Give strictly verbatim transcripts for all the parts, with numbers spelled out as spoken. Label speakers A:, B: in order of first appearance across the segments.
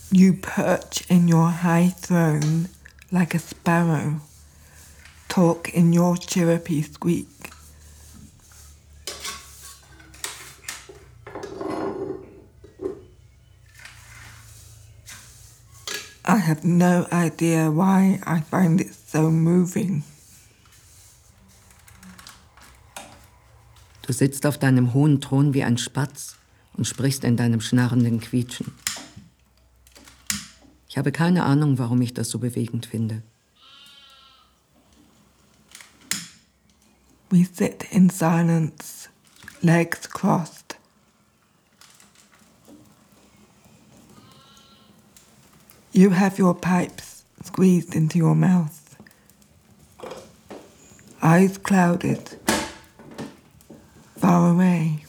A: You perch in your high throne like a sparrow, talk in your chirrupy squeak. I have no idea why I find it so moving.
B: Du sitzt auf deinem hohen Thron wie ein Spatz und sprichst in deinem schnarrenden Quietschen. Ich habe keine Ahnung, warum ich das so bewegend finde.
A: We sit in silence, legs crossed. You have your pipes squeezed into your mouth, eyes clouded, far away.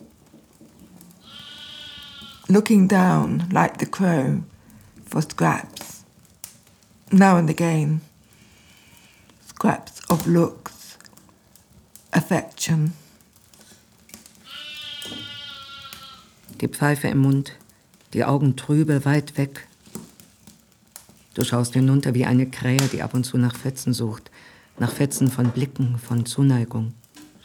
A: Looking down like the crow for scraps, now and again, scraps of looks, affection.
B: Die Pfeife im Mund, die Augen trübe, weit weg. Du schaust hinunter wie eine Krähe, die ab und zu nach Fetzen sucht, nach Fetzen von Blicken, von Zuneigung.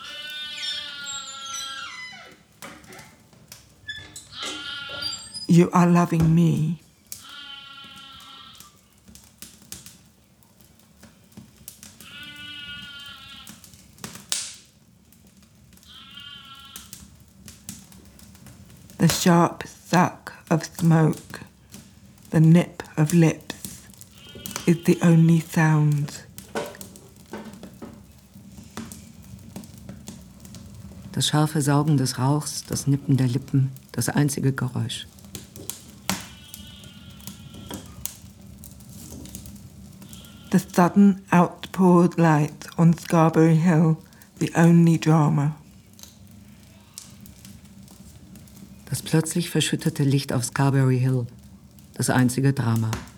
A: You are loving me. The sharp suck of smoke, the nip of lips, is the only sound.
B: Das scharfe Saugen des Rauchs, das Nippen der Lippen, das einzige Geräusch.
A: The sudden outpoured light on Scarborough Hill, the only drama.
B: Das plötzlich verschüttete Licht auf Scarborough Hill, das einzige Drama.